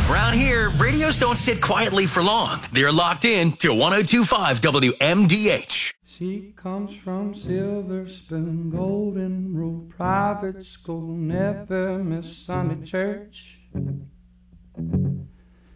Around here, radios don't sit quietly for long. They're locked in to 102.5 WMDH. She comes from Silver Spoon, Golden Rule Private School, never miss Sunday church.